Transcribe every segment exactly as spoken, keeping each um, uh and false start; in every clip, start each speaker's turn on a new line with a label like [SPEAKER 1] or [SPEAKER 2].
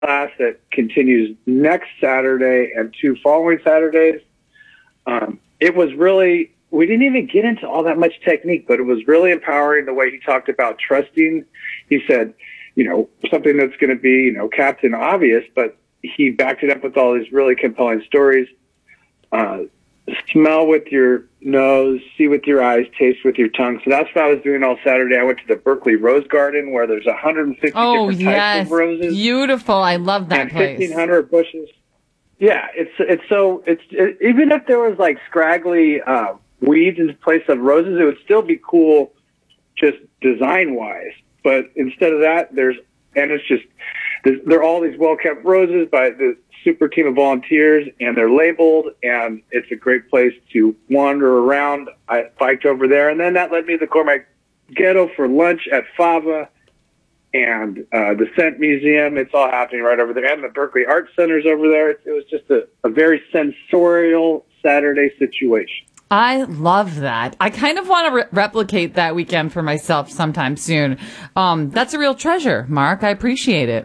[SPEAKER 1] class that continues next Saturday and two following Saturdays. Um, it was really, we didn't even get into all that much technique, but it was really empowering the way he talked about trusting. He said, you know, something that's going to be, you know, Captain Obvious, but he backed it up with all these really compelling stories. Uh, smell with your nose, see with your eyes, taste with your tongue. So that's what I was doing all Saturday. I went to the Berkeley Rose Garden where there's one hundred fifty
[SPEAKER 2] oh,
[SPEAKER 1] different
[SPEAKER 2] yes.
[SPEAKER 1] types of roses.
[SPEAKER 2] Beautiful. I love that
[SPEAKER 1] and
[SPEAKER 2] place.
[SPEAKER 1] fifteen hundred bushes. Yeah, it's it's so it's it, even if there was like scraggly uh, weeds in place of roses, it would still be cool, just design wise. But instead of that, there's and it's just they're all these well kept roses by the super team of volunteers, and they're labeled, and it's a great place to wander around. I biked over there, and then that led me to the Cormac Ghetto for lunch at Fava. And uh, the Scent Museum, it's all happening right over there. And the Berkeley Art Center's over there. It, it was just a, a very sensorial Saturday situation.
[SPEAKER 2] I love that. I kind of want to re- replicate that weekend for myself sometime soon. Um, that's a real treasure, Mark. I appreciate it.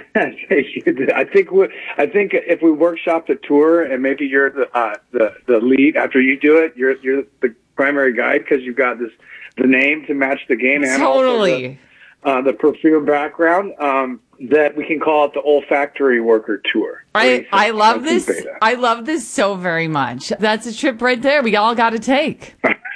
[SPEAKER 1] I think we, I think if we workshop the tour, and maybe you're the uh, the the lead after you do it, you're you're the primary guide because you've got this the name to match the game and
[SPEAKER 2] totally.
[SPEAKER 1] Also the, Uh, the perfume background, um, that we can call it the olfactory worker tour.
[SPEAKER 2] I, I love this. I love this so very much. That's a trip right there. We all got to take.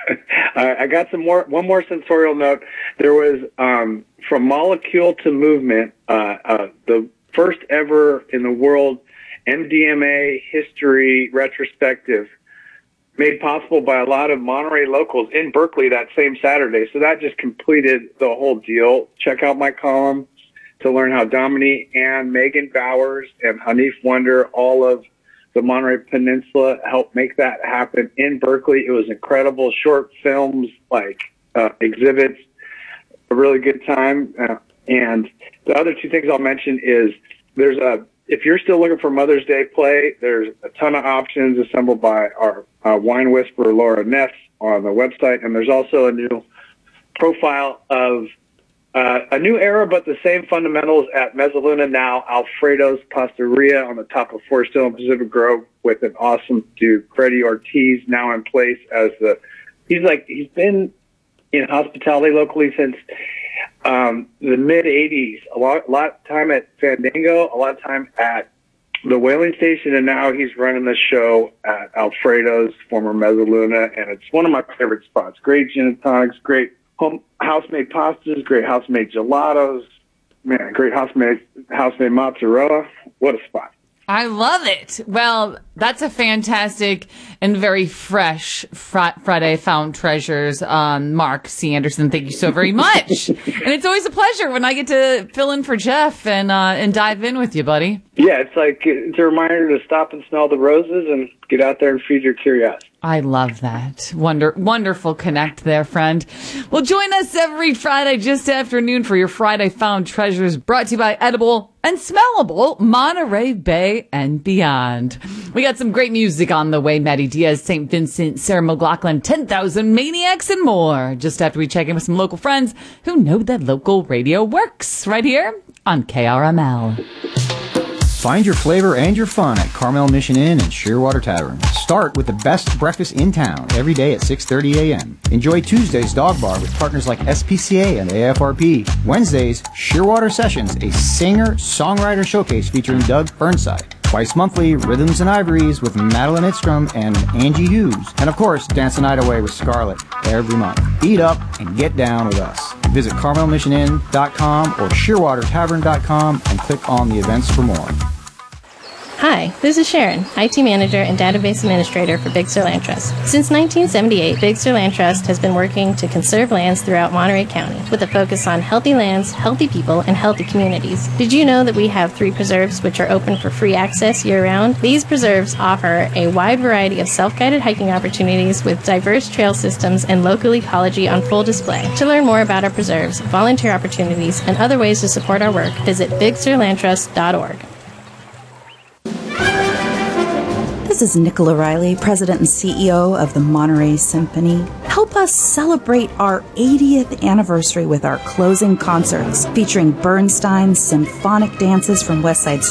[SPEAKER 1] I got some more, one more sensorial note. There was, um, from molecule to movement, uh, uh, the first ever in the world M D M A history retrospective, made possible by a lot of Monterey locals in Berkeley that same Saturday. So that just completed the whole deal. Check out my column to learn how Dominique and Megan Bowers and Hanif Wonder, all of the Monterey Peninsula, helped make that happen in Berkeley. It was incredible. Short films, like uh, exhibits, a really good time. Uh, and the other two things I'll mention is there's a, if you're still looking for Mother's Day play, there's a ton of options assembled by our uh, wine whisperer, Laura Ness, on the website. And there's also a new profile of uh, a new era, but the same fundamentals at Mezzaluna now, Alfredo's Pastaria on the top of Forest Hill and Pacific Grove with an awesome dude, Freddie Ortiz, now in place as the, he's like, he's been in hospitality locally since Um, the mid eighties, a lot, a lot of time at Fandango, a lot of time at the Whaling Station, and now he's running the show at Alfredo's, former Mezzaluna, and it's one of my favorite spots. Great gin and tonics, great home house-made pastas, great house-made gelatos, man, great house-made house-made mozzarella. What a spot.
[SPEAKER 2] I love it. Well, that's a fantastic and very fresh fr- Friday Found Treasures. Um, Mark C. Anderson, thank you so very much. And it's always a pleasure when I get to fill in for Jeff and uh, and dive in with you, buddy.
[SPEAKER 1] Yeah, it's like it's a reminder to stop and smell the roses and get out there and feed your curiosity.
[SPEAKER 2] I love that. Wonder, wonderful connect there, friend. Well, join us every Friday just after noon for your Friday Found Treasures, brought to you by Edible and Smellable, Monterey Bay and beyond. We got some great music on the way. Maddie Diaz, Saint Vincent, Sarah McLachlan, ten thousand Maniacs, and more. Just after we check in with some local friends who know that local radio works right here on K R M L.
[SPEAKER 3] Find your flavor and your fun at Carmel Mission Inn and Shearwater Tavern. Start with the best breakfast in town every day at six thirty a.m. Enjoy Tuesday's Dog Bar with partners like S P C A and A F R P. Wednesdays, Shearwater Sessions, a singer-songwriter showcase featuring Doug Burnside. Twice monthly, Rhythms and Ivories with Madeline Itstrom and Angie Hughes. And of course, Dance the Night Away with Scarlett every month. Eat up and get down with us. Visit carmel mission inn dot com or shearwater tavern dot com and click on the events for more.
[SPEAKER 4] Hi, this is Sharon, I T Manager and Database Administrator for Big Sur Land Trust. Since nineteen seventy-eight, Big Sur Land Trust has been working to conserve lands throughout Monterey County with a focus on healthy lands, healthy people, and healthy communities. Did you know that we have three preserves which are open for free access year-round? These preserves offer a wide variety of self-guided hiking opportunities with diverse trail systems and local ecology on full display. To learn more about our preserves, volunteer opportunities, and other ways to support our work, visit big sur land trust dot org.
[SPEAKER 5] This is Nicola Riley, President and C E O of the Monterey Symphony. Help us celebrate our eightieth anniversary with our closing concerts featuring Bernstein's symphonic dances from West Side